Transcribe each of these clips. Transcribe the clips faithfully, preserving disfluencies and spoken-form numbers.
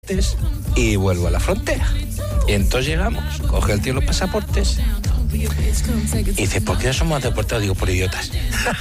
pasaportes y vuelvo a la frontera. Y entonces llegamos, coge el tío los pasaportes y dice, ¿por qué somos deportados? Digo, por idiotas.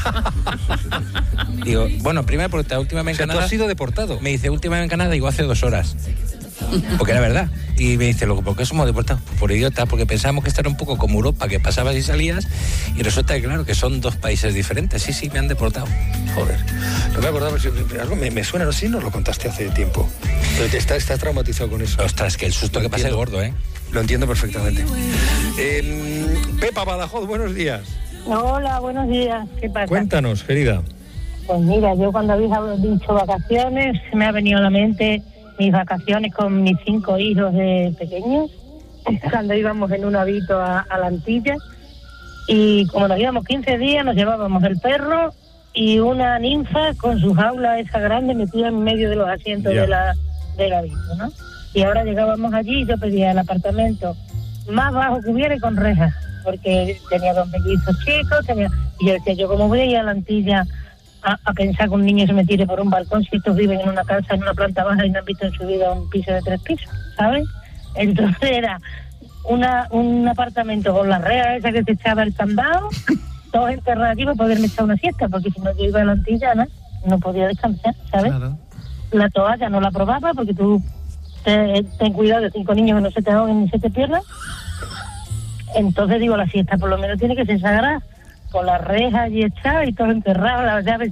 Digo, bueno, primero porque la última vez en O sea, Canadá... ¿tú has sido deportado? Me dice, última vez en Canadá, digo, hace dos horas. Porque era verdad. Y me dice, loco, ¿por qué somos deportados? Por idiotas, porque pensábamos que esto era un poco como Europa, que pasabas y salías, y resulta que, claro, que son dos países diferentes. Sí, sí, me han deportado. Joder, no me acordaba, algo me, me suena, no sé si nos lo contaste hace tiempo. Pero te estás, estás traumatizado con eso. Ostras, que el susto que pasa es gordo, ¿eh? Lo entiendo perfectamente. Eh, Pepa Badajoz, buenos días. Hola, buenos días. ¿Qué pasa? Cuéntanos, querida. Pues mira, yo cuando habéis dicho vacaciones, me ha venido a la mente mis vacaciones con mis cinco hijos de pequeños, cuando íbamos en un habito a, a la Antilla, y como nos íbamos quince días, nos llevábamos el perro y una ninfa con su jaula esa grande metida en medio de los asientos Ya. de la, del habito, ¿no? Y ahora llegábamos allí y yo pedía el apartamento más bajo que hubiera y con rejas, porque tenía dos mellizos chicos, tenía... y yo decía, yo como voy a ir a la Antilla A, a pensar que un niño se me tire por un balcón si estos viven en una casa, en una planta baja y no han visto en su vida un piso de tres pisos, ¿sabes? Entonces era una un apartamento con la rea esa que se echaba el candado, todos enterrados aquí para poderme echar una siesta, porque si no yo iba a la Antillana no podía descansar, ¿sabes? Claro. La toalla no la probaba porque tú te, ten cuidado de cinco niños que no se te ahoguen ni se te pierdan. Entonces digo, la siesta por lo menos tiene que ser sagrada, con las rejas y echado y todo enterrado, las llaves.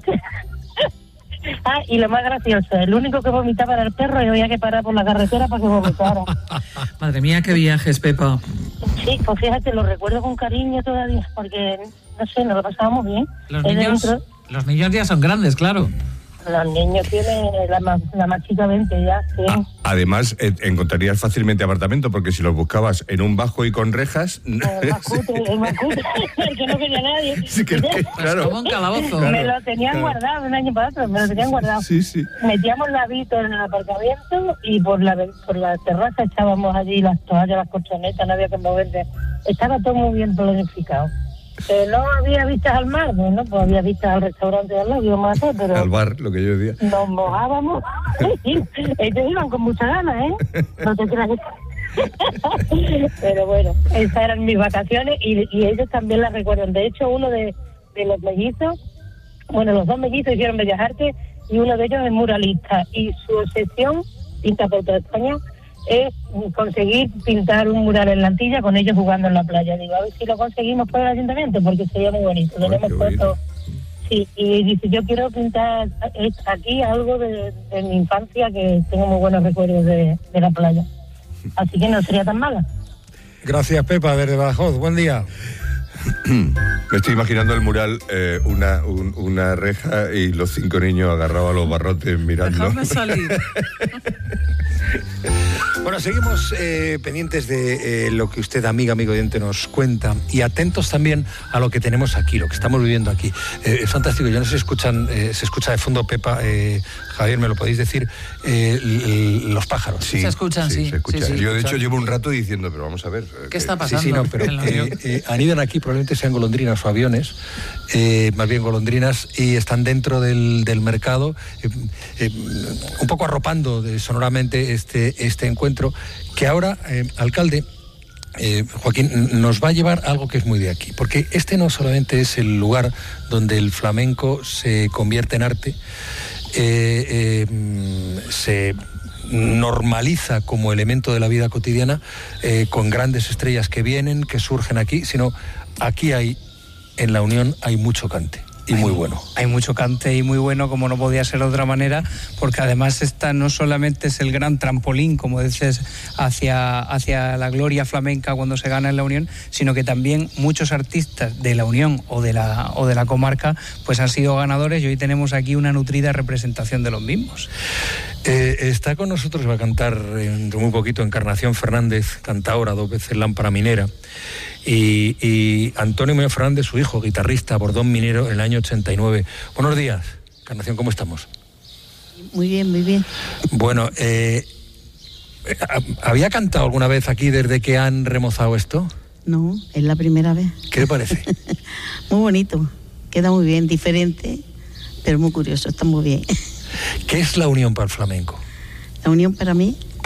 Ah, y lo más gracioso, el único que vomitaba era el perro y había que parar por la carretera para que vomitara. Madre mía, qué viajes, Pepa. Sí, pues fíjate, lo recuerdo con cariño todavía, porque, no sé, nos lo pasábamos bien. Los niños, dentro... los niños ya son grandes, claro. Los niños tienen la más, la más chica veinte ya, sí. Ah, además, eh, encontrarías fácilmente apartamento, porque si los buscabas en un bajo y con rejas... El más cutre, el más cutre, el que no quería nadie. Sí, que, que, claro. Como un calabozo. Me lo tenían claro. guardado de un año para otro, me lo tenían guardado. Sí, sí. Metíamos la habito en el aparcamiento y por la por la terraza echábamos allí las toallas, las colchonetas, no había que moverse. Estaba todo muy bien planificado. Eh, no había vistas al mar, bueno, pues había vistas al restaurante de al lado, íbamos a hacer, pero... Al bar, lo que yo decía. Nos mojábamos. Ellos iban con mucha ganas, ¿eh? No te creas que... Pero bueno, esas eran mis vacaciones y, y ellos también las recuerdan. De hecho, uno de, de los mellizos, bueno, los dos mellizos hicieron Bellas Artes y uno de ellos es muralista. Y su obsesión, pinta por toda España, es conseguir pintar un mural en la Antilla con ellos jugando en la playa. Digo, a ver si lo conseguimos por el ayuntamiento, porque sería muy bonito. Ay, tenemos fotos. Sí, y dice, yo quiero pintar aquí algo de, de mi infancia, que tengo muy buenos recuerdos de, de la playa. Así que no sería tan mala. Gracias, Pepa, desde Badajoz. Buen día. Me estoy imaginando el mural, eh, una, un, una reja y los cinco niños agarrados a los barrotes mirando. Dejadme salir. Bueno, seguimos eh, pendientes de eh, lo que usted, amiga, amigo oyente, nos cuenta y atentos también a lo que tenemos aquí, lo que estamos viviendo aquí. Eh, es fantástico, ya no se escuchan, eh, se escucha de fondo, Pepa, eh, Javier, me lo podéis decir, eh, l- l- los pájaros. Sí, se escuchan, sí. Se escucha. sí, sí. Yo, de hecho, llevo un rato diciendo, pero vamos a ver. ¿Qué está Sí, pasando? sí, no, pero en la eh, Unión? eh, anidan aquí, probablemente sean golondrinas o aviones, eh, más bien golondrinas, y están dentro del, del mercado, eh, eh, un poco arropando de, sonoramente este, este encuentro, que ahora, eh, alcalde, eh, Joaquín, nos va a llevar algo que es muy de aquí, porque este no solamente es el lugar donde el flamenco se convierte en arte, eh, eh, se normaliza como elemento de la vida cotidiana, eh, con grandes estrellas que vienen, que surgen aquí, sino aquí hay, en la Unión, hay mucho cante. Y muy bueno. Hay mucho cante y muy bueno, como no podía ser de otra manera, porque además esta no solamente es el gran trampolín, como dices, hacia, hacia la gloria flamenca cuando se gana en la Unión, sino que también muchos artistas de la Unión o de la, o de la comarca pues han sido ganadores, y hoy tenemos aquí una nutrida representación de los mismos. Eh, está con nosotros, va a cantar dentro de muy poquito Encarnación Fernández, cantadora, dos veces lámpara minera, y, y Antonio Muñoz Fernández, su hijo, guitarrista, bordón minero en el año ochenta y nueve. Buenos días, Encarnación, ¿cómo estamos? Muy bien, muy bien. Bueno, eh, ¿había cantado alguna vez aquí desde que han remozado esto? No, es la primera vez. ¿Qué le parece? Muy bonito, queda muy bien, diferente, pero muy curioso, está muy bien. ¿Qué es la Unión para el flamenco? La Unión para mí